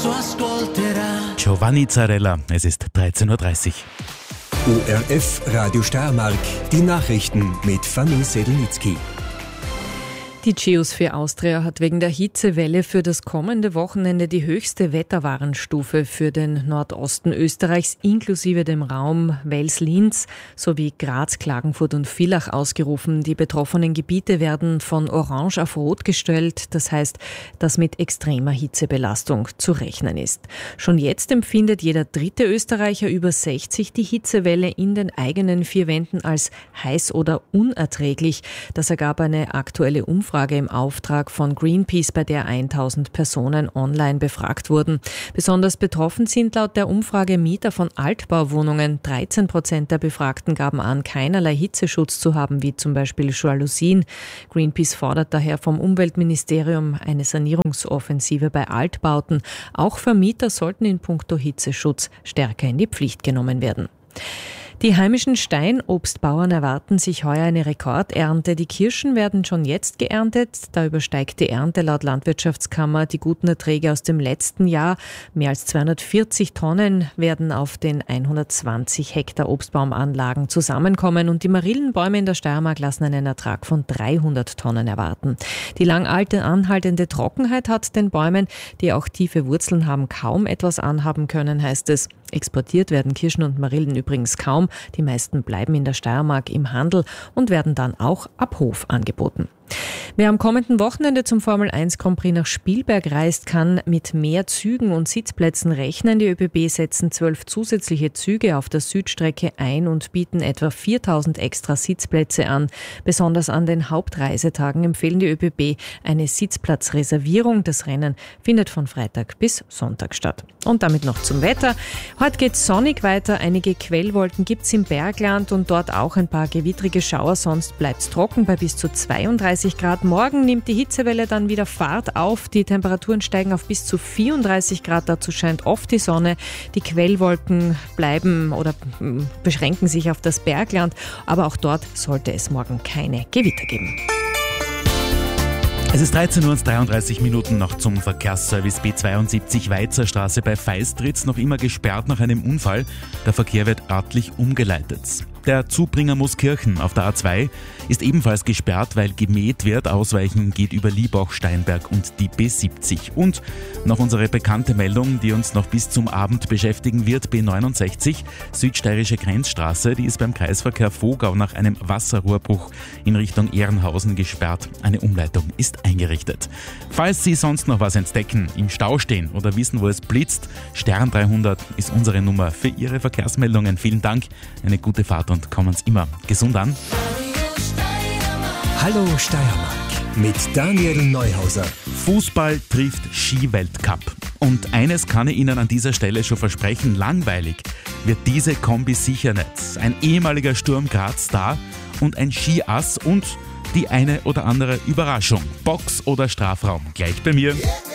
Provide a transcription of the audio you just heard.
adesso ascolterà. Giovanni Zarella, es ist 13.30 Uhr. ORF Radio Steiermark, die Nachrichten mit Fanny Sedlnitzky. Die Geosphere Austria hat wegen der Hitzewelle für das kommende Wochenende die höchste Wetterwarnstufe für den Nordosten Österreichs inklusive dem Raum Wels-Linz sowie Graz, Klagenfurt und Villach ausgerufen. Die betroffenen Gebiete werden von Orange auf Rot gestellt, das heißt, dass mit extremer Hitzebelastung zu rechnen ist. Schon jetzt empfindet jeder dritte Österreicher über 60 die Hitzewelle in den eigenen vier Wänden als heiß oder unerträglich. Das ergab eine aktuelle Umfrage im Auftrag von Greenpeace, bei der 1000 Personen online befragt wurden. Besonders betroffen sind laut der Umfrage Mieter von Altbauwohnungen. 13% der Befragten gaben an, keinerlei Hitzeschutz zu haben, wie zum Beispiel Jalousien. Greenpeace fordert daher vom Umweltministerium eine Sanierungsoffensive bei Altbauten. Auch Vermieter sollten in puncto Hitzeschutz stärker in die Pflicht genommen werden. Die heimischen Steinobstbauern erwarten sich heuer eine Rekordernte. Die Kirschen werden schon jetzt geerntet. Da übersteigt die Ernte laut Landwirtschaftskammer die guten Erträge aus dem letzten Jahr. Mehr als 240 Tonnen werden auf den 120 Hektar Obstbaumanlagen zusammenkommen. Und die Marillenbäume in der Steiermark lassen einen Ertrag von 300 Tonnen erwarten. Die lang anhaltende Trockenheit hat den Bäumen, die auch tiefe Wurzeln haben, kaum etwas anhaben können, heißt es. Exportiert werden Kirschen und Marillen übrigens kaum. Die meisten bleiben in der Steiermark im Handel und werden dann auch ab Hof angeboten. Wer am kommenden Wochenende zum Formel 1 Grand Prix nach Spielberg reist, kann mit mehr Zügen und Sitzplätzen rechnen. Die ÖBB setzen 12 zusätzliche Züge auf der Südstrecke ein und bieten etwa 4000 extra Sitzplätze an. Besonders an den Hauptreisetagen empfehlen die ÖBB eine Sitzplatzreservierung. Das Rennen findet von Freitag bis Sonntag statt. Und damit noch zum Wetter. Heute geht es sonnig weiter. Einige Quellwolken gibt es im Bergland und dort auch ein paar gewittrige Schauer. Sonst bleibt es trocken bei bis zu 32 Grad. Morgen nimmt die Hitzewelle dann wieder Fahrt auf. Die Temperaturen steigen auf bis zu 34 Grad. Dazu scheint oft die Sonne. Die Quellwolken bleiben oder beschränken sich auf das Bergland. Aber auch dort sollte es morgen keine Gewitter geben. Es ist 13.33 Uhr noch zum Verkehrsservice B72 Weizerstraße bei Feistritz, noch immer gesperrt nach einem Unfall. Der Verkehr wird örtlich umgeleitet. Der Zubringer Mooskirchen auf der A2 ist ebenfalls gesperrt, weil gemäht wird. Ausweichen geht über Liebach, Steinberg und die B70. Und noch unsere bekannte Meldung, die uns noch bis zum Abend beschäftigen wird, B69, Südsteirische Grenzstraße, die ist beim Kreisverkehr Vogau nach einem Wasserrohrbruch in Richtung Ehrenhausen gesperrt. Eine Umleitung ist eingerichtet. Falls Sie sonst noch was entdecken, im Stau stehen oder wissen, wo es blitzt, Stern 300 ist unsere Nummer für Ihre Verkehrsmeldungen. Vielen Dank, eine gute Fahrt und kommen Sie immer gesund an. Hallo Steiermark mit Daniel Neuhauser. Fußball trifft Skiweltcup. Und eines kann ich Ihnen an dieser Stelle schon versprechen, langweilig wird diese Kombi sicher nicht. Ein ehemaliger Sturm Graz-Star und ein Skiass und die eine oder andere Überraschung. Box oder Strafraum, gleich bei mir.